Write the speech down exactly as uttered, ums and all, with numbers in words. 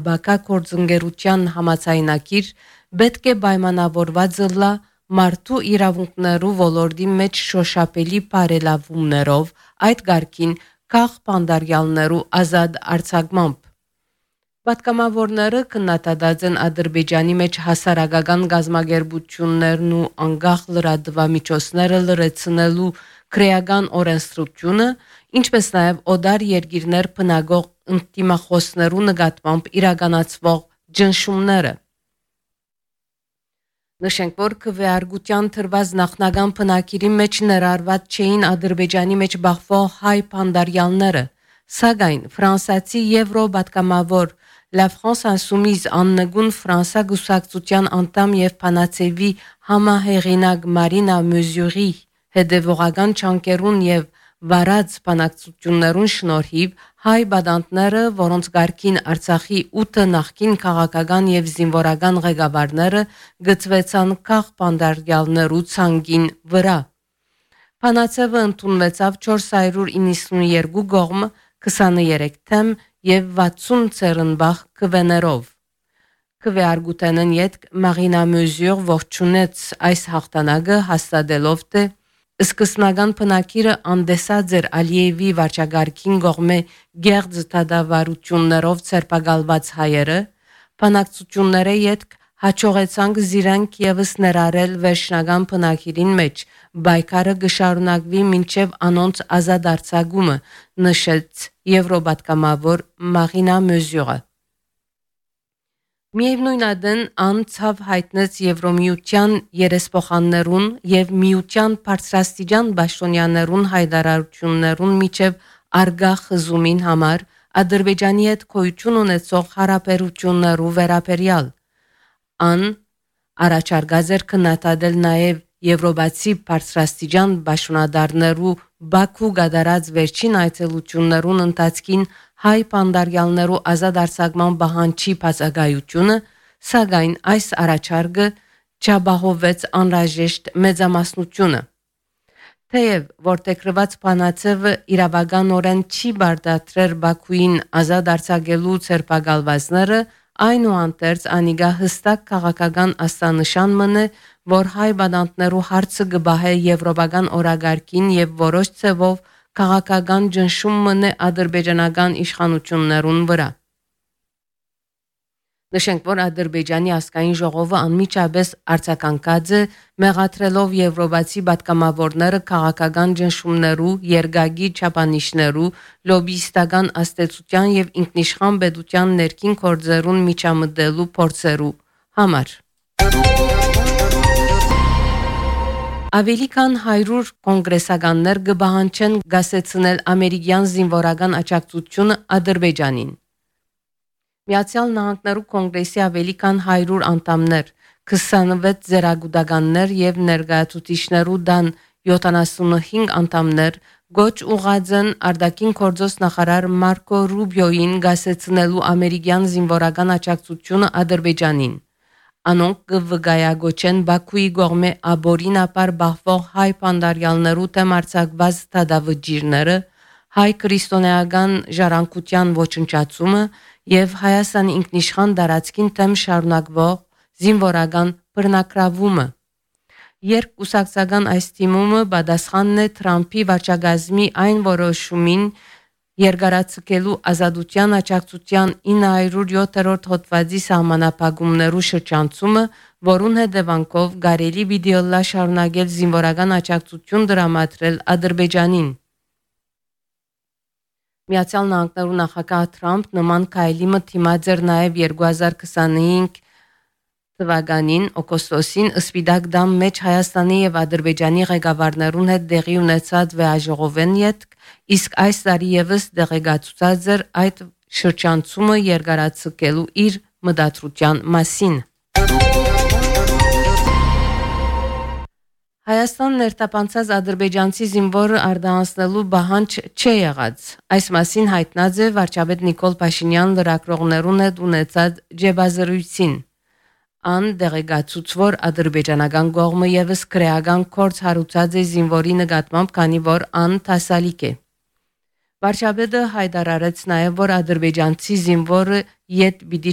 շաբակա գործընկերության համաձայնագիր պետք է պայմանավորված լա մարդու իրավունքներու ոլորտի մեջ շոշափելի բարելավումներով այդ գարկին քաղ բանդարյալներու ազատ արձակմամբ Պատգամավորները քննադատած են Ադրբեջանի մեջ հասարակական գազագերբություններն ու անկախ լրատվամիջոցները լրացնելու քրեական օրենսդրությունը, ինչպես նաև օդար երկիրներ բնագող ինտիմախոսներու նկատմամբ իրականացվող ճնշումները։ Նշենք, որ քվեարկության թրված նախնական բնակիրի մեջ ներառված չէին Ադրբեջանի մեջ բախվող հայ բանդարյալները, սակայն ֆրանսիացի եվրոպատգամավոր La France Insoumise աննգուն Ֆրանսա գուսակցության անդամ եւ Փանացեվի համահեղինակ Մարինա Մյուզյուրի հետևողական չանկերուն եւ վարած բանակցություններուն շնորհիվ հայ բադանտները, որոնց գարկին Արցախի ութ նախկին քաղաքական եւ զինվորական ղեկավարները գծվեցան քաղ բանդարյալներու ցանկին վրա։ Փանացեվը ընդունվեցավ չորս հարյուր իննսունյերկու կողմ քսաներեք թեմ եւ վաթսուն ցերնբախ քվեներով։ Քվեարկութենն յետք Մարինա Մյուզյուր ողջունեց այս հաղթանակը հաստատելով թե սկզբնական բնակիրը անդեսած էր Ալիևի վարչագարքին կողմէ գեղձ դադավարություններով ցերպակալված հայերը, բանակցությունները յետք հաջողեցանք զիրանք եւս ներառել վերջնական բնակիրին մեջ, բայկարը գշարունակվի մինչև անոնց ազատ արձակումը, նշեց եվրոպատգամավոր Մարինա Մյուզյուրը։ Միևնույն ադեն անցավ հայտնեց Եվրոմիության երեսփոխաններուն եւ միության բարձրաստիճան պաշտոնյաներուն հայտարարություններուն միջև արգա խզումին համար Ադրբեջանի հետ գոյություն ունեցող հարաբերություններու վերաբերյալ Ան առաջարկած էր քննադատել նաև եվրոպացի բարձրաստիճան պաշտոնադարներու Բաքու գդարած վերջին այցելություններուն ընթացքին հայ բանդարյալներու ազատ արձակման բանջի բացակայությունը, սակայն այս առաջարկը չապահովեց անհրաժեշտ մեծամասնությունը։ Թեև որտեղրված Փանացևը իրավականորեն չի բարդացրել Բաքուին ազատ արձակելու ցերպակալվածները, այնուհանդերձ անիգա հստակ քաղաքական աստանշան մնե, որ հայ բադանտներու հարցը գբահե եվրոպական օրագարկին եւ որոշ ցևով քաղաքական ճնշում մնե ադրբեջանական իշխանություններուն վրա։ Նշենք, որ Ադրբեջանի ազգային ժողովը անմիջապես արձագանքած է մեղադրելով եվրոպացի պատգամավորները քաղաքական ճնշումներու, երկակի չափանիշներու, լոբիստական աստեցության եւ ինքնիշխան պետության ներքին գործերուն միջամտելու փորձերու համար։ Ավելի քան հարյուր կոնգրեսականներ կբահանջեն գասեցնել ամերիկյան զինվորական աջակցությունը Ադրբեջանին։ Միացյալ Նահանգներու կոնգրեսի ավելի քան հարյուր անդամներ, քսանվեց ձեռագուտականներ եւ ներկայացուցիչներու դան յոթանասունհինգ անդամներ գոչ ուղղած են արտաքին գործոս նախարար Մարկո Ռուբիոին գասեցնելու ամերիկյան զինվորական աջակցությունը Ադրբեջանին։ Անոնք կվգայագոչեն Բաքուի կողմէ աբորինապար բախվող հայ բանդարյալներու դեմ արձակված դադավճիրները, հայ քրիստոնեական ժառանգության ոչնչացումը եւ Հայաստանի ինքնիշխան տարածքին դեմ շարունակվող զինվորական բռնակրավումը։ Երբ կուսակցական այս թիմումը պատասխանն է Թրամփի վարչագազմի այն որոշումին երկարացկելու ազատության աջակցության ինը հարյուր յոթերորդ հոդվածի սահմանափակումներու շրջանցումը, որուն հետևանքով կարելի վիդեոլա շարունակել զինվորական աջակցություն դրամատրել Ադրբեջանին։ Միացյալ Նահանգներու նախագահ Թրամփ նման քայլի մտիմած էր նաև երկու հազար քսանհինգ թվականին օգոստոսին Սպիտակ տան մեջ Հայաստանի եւ Ադրբեջանի ղեկավարներուն հետ տեղի ունեցած վեաժողովեն յետք, իսկ այս տարի եւս դեղեկացուցած էր այդ շրջանցումը երկարացկելու իր մտադրության մասին։ Հայաստան ներտապանցած ադրբեջանցի զինվորը արտահանձնելու բանջ չի եղած։ Այս մասին հայտնած է վարչապետ Նիկոլ Փաշինյան լրագրողներուն հետ ունեցած ջեբազրույցին։ Ան դեղեկացուց, որ ադրբեջանական կողմը եւս քրեական կորց հարուցած է զինվորի նկատմամբ, քանի որ ան տասալիկ է։ Վարչապետը հայտարարեց նաեւ, որ ադրբեջանցի զինվորը յետ պիտի